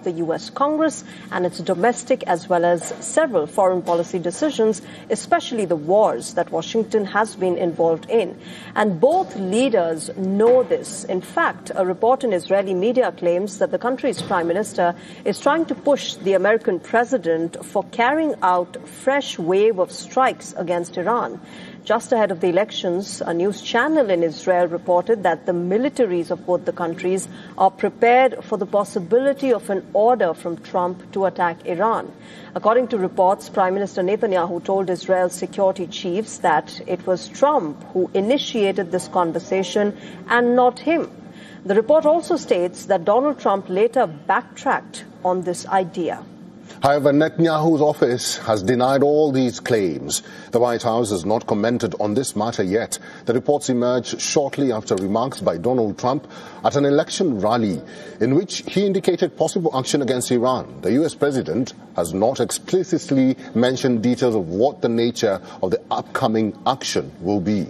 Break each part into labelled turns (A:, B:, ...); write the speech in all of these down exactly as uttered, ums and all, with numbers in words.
A: of the U S Congress and its domestic as well as several foreign policy decisions, especially the wars that Washington has been involved in. And both leaders know this. In fact, a report in Israeli media claims that the country's prime minister is trying to push the American president for carrying out a fresh wave of strikes against Iran. Just ahead of the elections, a news channel in Israel reported that the militaries of both the countries are prepared for the possibility of an order from Trump to attack Iran. According to reports, Prime Minister Netanyahu told Israel's security chiefs that it was Trump who initiated this conversation and not him. The report also states that Donald Trump later backtracked on this idea.
B: However, Netanyahu's office has denied all these claims. The White House has not commented on this matter yet. The reports emerged shortly after remarks by Donald Trump at an election rally in which he indicated possible action against Iran. The U S president has not explicitly mentioned details of what the nature of the upcoming action will be.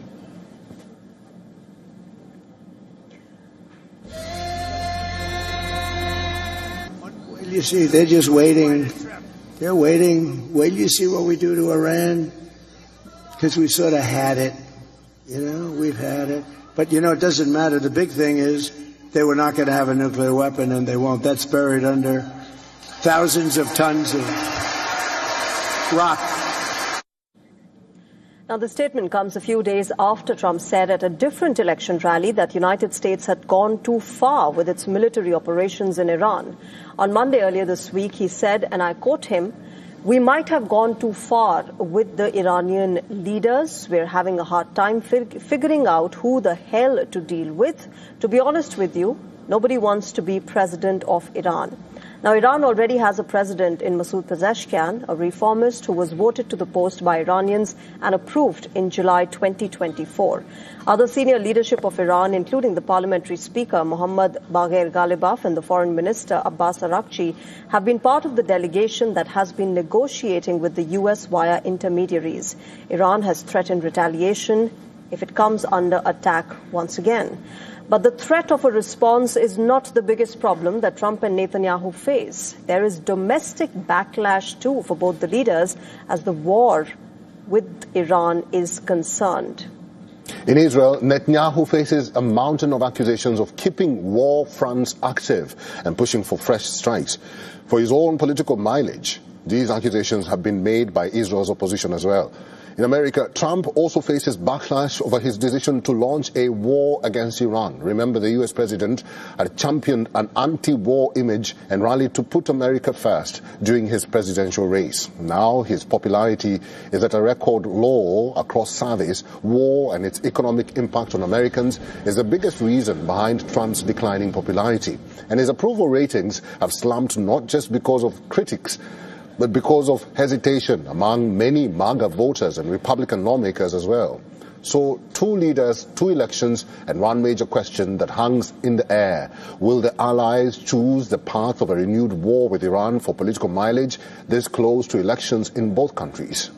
C: You see, they're just waiting. They're waiting. Wait till you see what we do to Iran. Because we sort of had it. You know, we've had it. But, you know, it doesn't matter. The big thing is they were not going to have a nuclear weapon, and they won't. That's buried under thousands of tons of rock.
A: Now, the statement comes a few days after Trump said at a different election rally that the United States had gone too far with its military operations in Iran. On Monday earlier this week, he said, and I quote him, "We might have gone too far with the Iranian leaders. We're having a hard time fig- figuring out who the hell to deal with. To be honest with you, nobody wants to be president of Iran." Now, Iran already has a president in Masoud Pezeshkian, a reformist who was voted to the post by Iranians and approved in July twenty twenty-four. Other senior leadership of Iran, including the parliamentary speaker Mohammad Bagher Ghalibaf and the foreign minister Abbas Araghchi, have been part of the delegation that has been negotiating with the U S via intermediaries. Iran has threatened retaliation if it comes under attack once again. But the threat of a response is not the biggest problem that Trump and Netanyahu face. There is domestic backlash too for both the leaders as the war with Iran is concerned.
B: In Israel, Netanyahu faces a mountain of accusations of keeping war fronts active and pushing for fresh strikes. For his own political mileage, these accusations have been made by Israel's opposition as well. In America, Trump also faces backlash over his decision to launch a war against Iran. Remember, the U S president had championed an anti-war image and rallied to put America first during his presidential race. Now his popularity is at a record low across surveys. War and its economic impact on Americans is the biggest reason behind Trump's declining popularity. And his approval ratings have slumped not just because of critics, but because of hesitation among many MAGA voters and Republican lawmakers as well. So two leaders, two elections, and one major question that hangs in the air. Will the allies choose the path of a renewed war with Iran for political mileage this close to elections in both countries?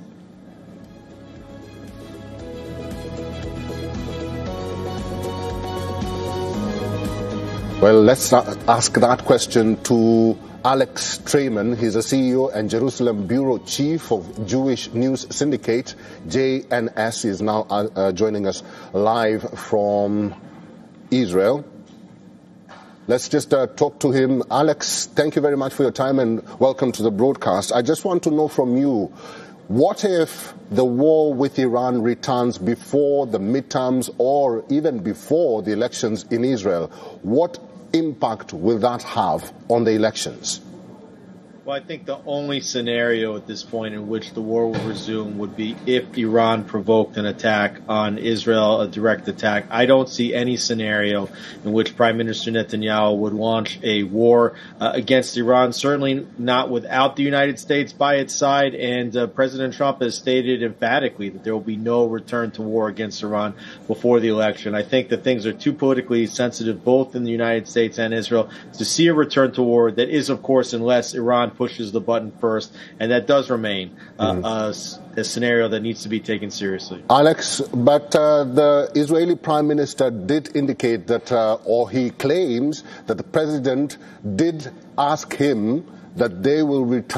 B: Well, let's ask that question to Alex Trayman. He's a C E O and Jerusalem Bureau Chief of Jewish News Syndicate. J N S is now uh, joining us live from Israel. Let's just uh, talk to him. Alex, thank you very much for your time and welcome to the broadcast. I just want to know from you, what if the war with Iran returns before the midterms or even before the elections in Israel? What impact will that have on the elections?
D: Well, I think the only scenario at this point in which the war will resume would be if Iran provoked an attack on Israel, a direct attack. I don't see any scenario in which Prime Minister Netanyahu would launch a war uh, against Iran, certainly not without the United States by its side. And uh, President Trump has stated emphatically that there will be no return to war against Iran before the election. I think that things are too politically sensitive, both in the United States and Israel, to see a return to war. That is, of course, unless Iran pushes the button first, and that does remain uh, mm. a, a scenario that needs to be taken seriously.
B: Alex, but uh, the Israeli Prime Minister did indicate that, uh, or he claims that the president did ask him that they will return